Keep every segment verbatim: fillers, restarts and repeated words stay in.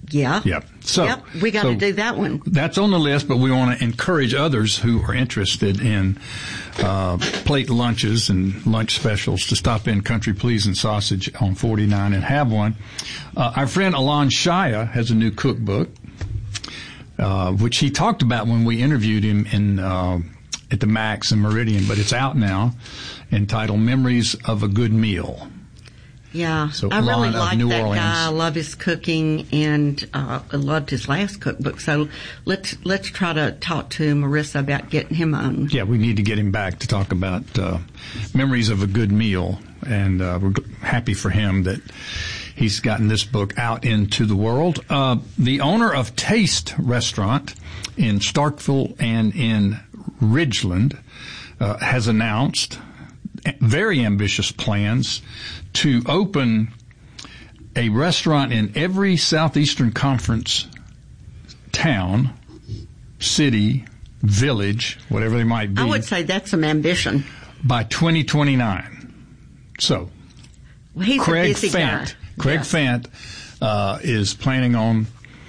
Yeah. Yep. So, yep, we got so to do that one. That's on the list, but we want to encourage others who are interested in uh, plate lunches and lunch specials to stop in Country Pleasing Sausage on forty-nine and have one. Uh, our friend Alon Shaya has a new cookbook, uh, which he talked about when we interviewed him in uh, at the Max in Meridian, but it's out now, entitled Memories of a Good Meal. Yeah, so I really like that Orleans. guy. I love his cooking, and uh, I loved his last cookbook. So let's let's try to talk to Marissa about getting him on. Yeah, we need to get him back to talk about uh, memories of a good meal, and uh, we're happy for him that he's gotten this book out into the world. Uh, the owner of Taste Restaurant in Starkville and in Ridgeland uh, has announced very ambitious plans to open a restaurant in every Southeastern Conference town, city, village, whatever they might be. I would say that's some ambition. By twenty twenty-nine. So, well, he's Craig a busy Fant, guy. Craig yes. Fant uh, is planning on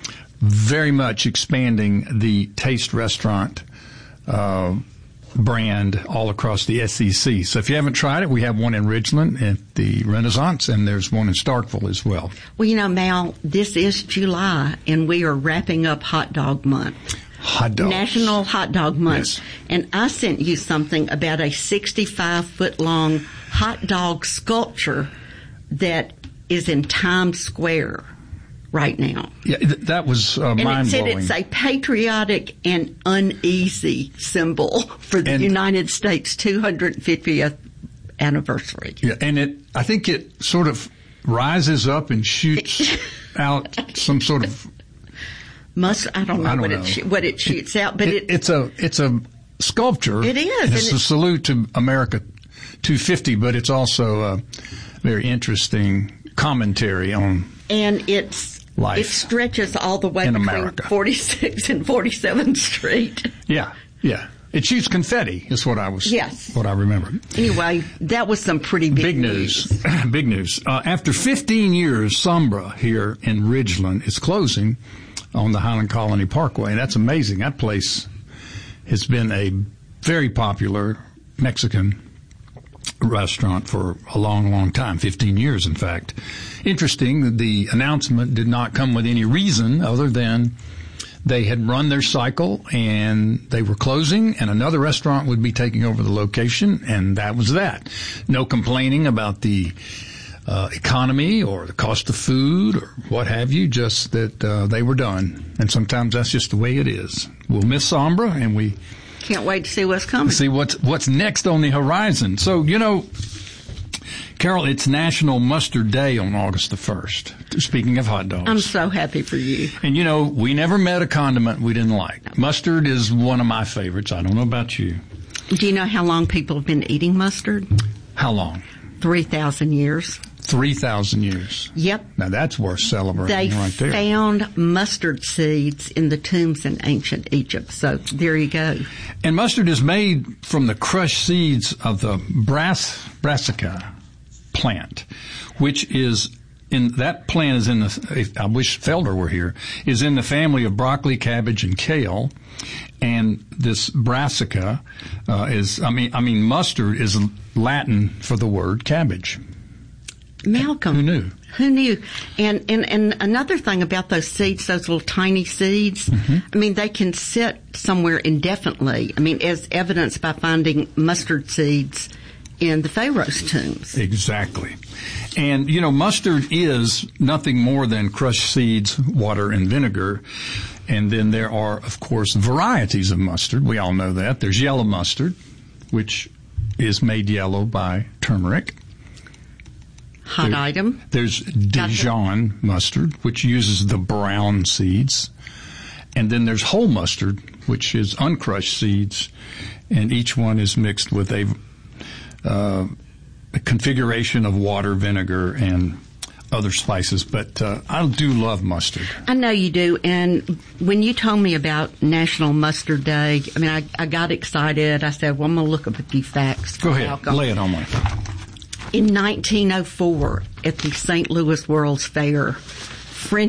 very much expanding the Taste Restaurant uh brand all across the S E C. So if you haven't tried it, we have one in Ridgeland at the Renaissance, and there's one in Starkville as well. Well, you know, Mal, this is July, and we are wrapping up Hot Dog Month. Hot dogs. National Hot Dog Month. Yes. And I sent you something about a sixty-five foot long hot dog sculpture that is in Times Square right now. Yeah, th- that was uh, and mind-blowing. And it said it's a patriotic and uneasy symbol for the and, United States two hundred fiftieth anniversary. Yeah, and it, I think it sort of rises up and shoots out some sort of... Must I don't know, I don't what, know. It sh- what it shoots out, but it, it, it's a it's a sculpture. It is. And it's and a salute to America two fifty, but it's also a very interesting commentary on and it's life it stretches all the way in between America. forty-sixth and forty-seventh Street. Yeah, yeah. It shoots confetti, is what I was. Yes. What I remember. Anyway, that was some pretty big, big news. news. Big news. Uh, after fifteen years, Sombra here in Ridgeland is closing on the Highland Colony Parkway. And that's amazing. That place has been a very popular Mexican restaurant for a long, long time, fifteen years, in fact. Interesting, the announcement did not come with any reason other than they had run their cycle and they were closing, and another restaurant would be taking over the location, and that was that. No complaining about the uh, economy or the cost of food or what have you, just that uh, they were done. And sometimes that's just the way it is. We'll miss Sombra, and we can't wait to see what's coming. See what's what's next on the horizon. So, you know, Carol, it's National Mustard Day on August the first. Speaking of hot dogs. I'm so happy for you. And, you know, we never met a condiment we didn't like. Mustard is one of my favorites. I don't know about you. Do you know how long people have been eating mustard? How long? three thousand years. three thousand years. Yep. Now, that's worth celebrating they right there. They found mustard seeds in the tombs in ancient Egypt. So there you go. And mustard is made from the crushed seeds of the brass, brassica plant, which is in that plant is in the, I wish Felder were here, is in the family of broccoli, cabbage, and kale. And this brassica uh, is, I mean, I mean, mustard is Latin for the word cabbage. Malcolm. Who knew? Who knew? And, and, and another thing about those seeds, those little tiny seeds, mm-hmm. I mean, they can sit somewhere indefinitely. I mean, as evidenced by finding mustard seeds in the Pharaoh's tombs. Exactly. And, you know, mustard is nothing more than crushed seeds, water, and vinegar. And then there are, of course, varieties of mustard. We all know that. There's yellow mustard, which is made yellow by turmeric. Hot there, item. There's Dijon mustard, which uses the brown seeds. And then there's whole mustard, which is uncrushed seeds. And each one is mixed with a Uh, a configuration of water, vinegar, and other spices. But uh, I do love mustard. I know you do. And when you told me about National Mustard Day, I mean, I, I got excited. I said, well, I'm going to look up a few facts. Go ahead. Malcolm. Lay it on me. In nineteen oh four, at the Saint Louis World's Fair, French